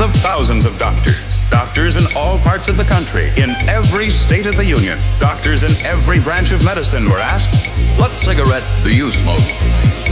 of thousands of doctors. Doctors in all parts of the country, in every state of the union. Doctors in every branch of medicine were asked, "What cigarette do you smoke?"